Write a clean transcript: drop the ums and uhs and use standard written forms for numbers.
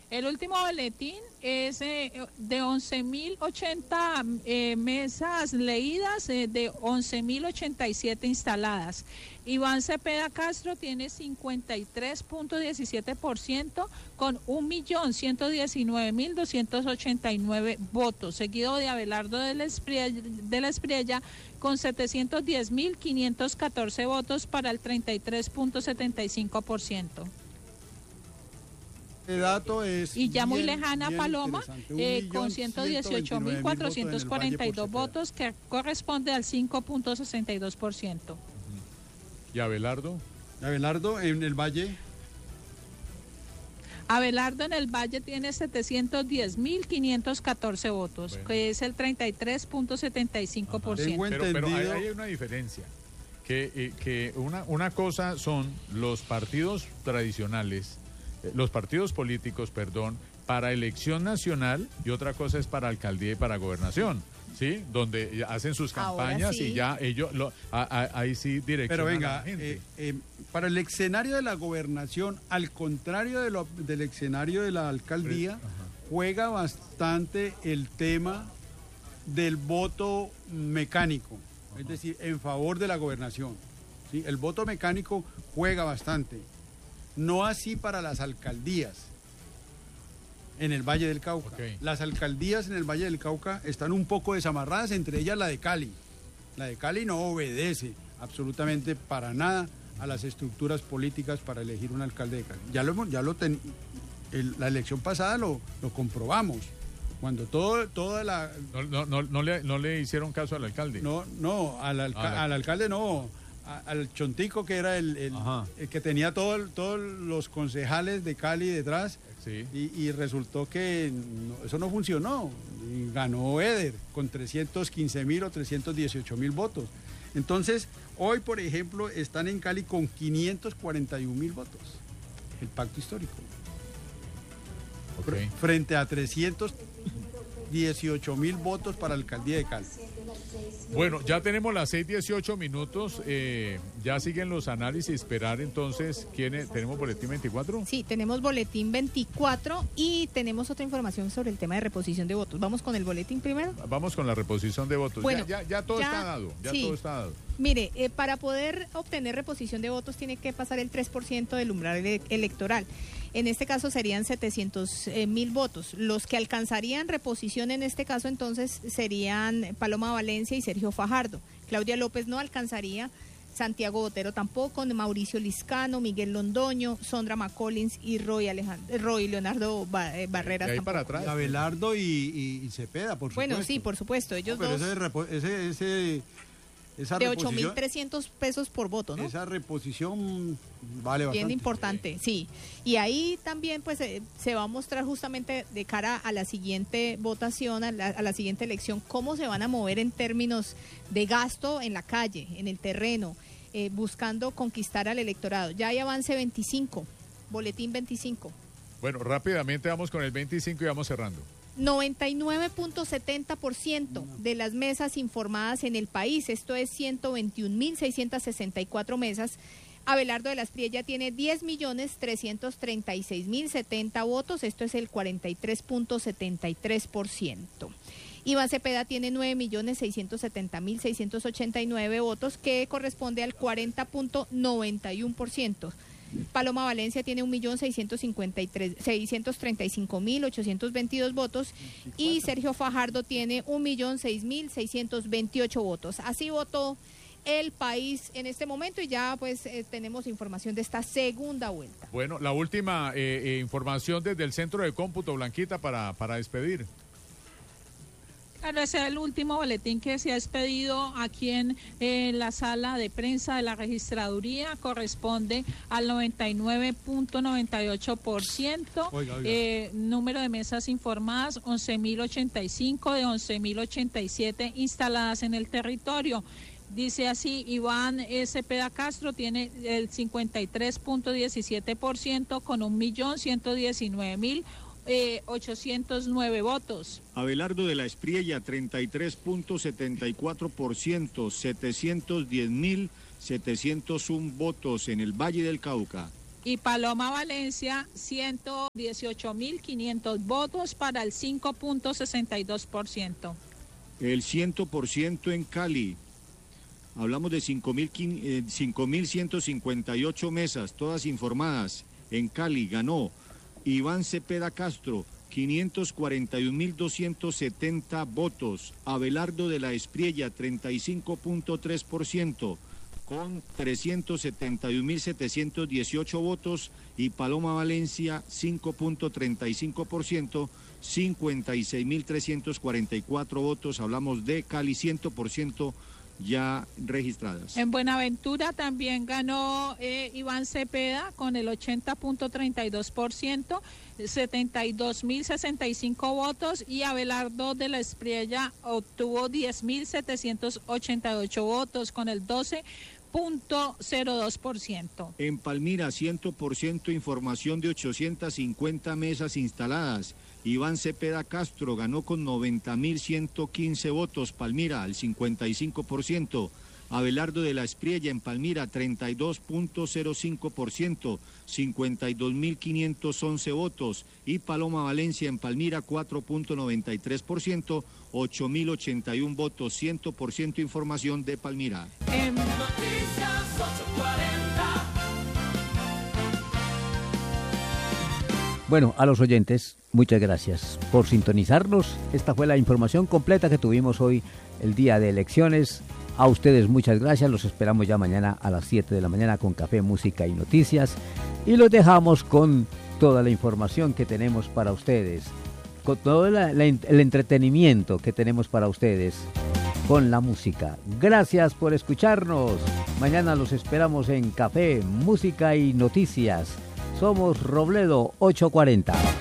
El último boletín es de 11.080 mesas leídas, de 11.087 instaladas. Iván Cepeda Castro tiene 53.17% con 1.119.289 votos, seguido de Abelardo de la Espriella con 710.514 votos para el 33.75%. Dato es y ya muy lejana Paloma, con 118.442 votos, que corresponde al 5.62%. ¿Y Abelardo? Abelardo en el Valle. Abelardo en el Valle tiene 710.514 votos, bueno, que es el 33.75%. Pero hay una diferencia, que una cosa son los partidos tradicionales, los partidos políticos, para elección nacional, y otra cosa es para alcaldía y para gobernación, ¿sí? Donde hacen sus campañas sí, y ya ellos, ahí sí direccionan. Pero venga, a la gente. Para el escenario de la gobernación, al contrario del escenario de la alcaldía, juega bastante el tema del voto mecánico, es decir, en favor de la gobernación, ¿sí? El voto mecánico juega bastante. No así para las alcaldías en el Valle del Cauca. Okay. Las alcaldías en el Valle del Cauca están un poco desamarradas, entre ellas la de Cali. La de Cali no obedece absolutamente para nada a las estructuras políticas para elegir un alcalde de Cali. La elección pasada lo comprobamos. Cuando toda la... No le hicieron caso al alcalde. No, al alcalde no. Al Chontico, que era el que tenía todos los concejales de Cali detrás, sí. y resultó que eso no funcionó. Y ganó Eder con 315.000 o 318.000 votos. Entonces, hoy, por ejemplo, están en Cali con 541.000 votos, el pacto histórico. Okay. Frente a 318.000 votos para la alcaldía de Cali. Bueno, ya tenemos las 6:18, ya siguen los análisis, esperar entonces, ¿tenemos boletín 24? Sí, tenemos boletín 24 y tenemos otra información sobre el tema de reposición de votos. ¿Vamos con el boletín primero? Vamos con la reposición de votos, bueno, ya todo está dado, sí. Todo está dado. Mire, para poder obtener reposición de votos tiene que pasar el 3% del umbral electoral. En este caso serían 700.000 votos. Los que alcanzarían reposición en este caso entonces serían Paloma Valencia y Sergio Fajardo. Claudia López no alcanzaría, Santiago Botero tampoco, Mauricio Liscano, Miguel Londoño, Sondra McCollins y Roy Leonardo Barreras tampoco. Para atrás. Abelardo y Cepeda, por supuesto. Bueno, sí, por supuesto. Ellos pero dos... Esa de 8.300 pesos por voto, ¿no? Esa reposición vale bastante. Bien importante, sí. Y ahí también pues se va a mostrar justamente de cara a la siguiente votación, a la siguiente elección, cómo se van a mover en términos de gasto en la calle, en el terreno, buscando conquistar al electorado. Ya hay avance 25, boletín 25. Bueno, rápidamente vamos con el 25 y vamos cerrando. 99.70% de las mesas informadas en el país, esto es 121.664 mesas. Abelardo de la Espriella tiene 10.336.070 votos, esto es el 43.73%. Iván Cepeda tiene 9.670.689 votos, que corresponde al 40.91%. Paloma Valencia tiene 1.635.822 votos y Sergio Fajardo tiene 1.006.628 votos. Así votó el país en este momento y ya pues tenemos información de esta segunda vuelta. Bueno, la última información desde el Centro de Cómputo, Blanquita, para despedir. Claro, ese es el último boletín que se ha expedido aquí en la sala de prensa de la registraduría. Corresponde al 99.98%. Número de mesas informadas, 11.085 de 11.087 instaladas en el territorio. Dice así, Iván Cepeda Castro tiene el 53.17% con 1.119.809 votos. Abelardo de la Espriella, 33.74%, 710.701 votos en el Valle del Cauca. Y Paloma Valencia, 118.500 votos para el 5.62%. El 100% en Cali. Hablamos de 5.158 mesas, todas informadas. En Cali ganó Iván Cepeda Castro, 541.270 votos. Abelardo de la Espriella, 35.3%, con 371.718 votos. Y Paloma Valencia, 5.35%, 56.344 votos. Hablamos de Cali, 100% ya registradas. En Buenaventura también ganó Iván Cepeda con el 80.32%, 72.065 votos, y Abelardo de la Espriella obtuvo 10.788 votos con el 12.02%. En Palmira, 100% información de 850 mesas instaladas. Iván Cepeda Castro ganó con 90.115 votos. Palmira, al 55%. Abelardo de la Espriella en Palmira, 32.05%, 52.511 votos. Y Paloma Valencia en Palmira, 4.93%, 8.081 votos. 100% información de Palmira. Noticias 840. Bueno, a los oyentes, muchas gracias por sintonizarnos. Esta fue la información completa que tuvimos hoy, el día de elecciones. A ustedes muchas gracias, los esperamos ya mañana a las 7 de la mañana con Café, Música y Noticias. Y los dejamos con toda la información que tenemos para ustedes, con todo el entretenimiento que tenemos para ustedes, con la música. Gracias por escucharnos. Mañana los esperamos en Café, Música y Noticias. Somos Robledo 840.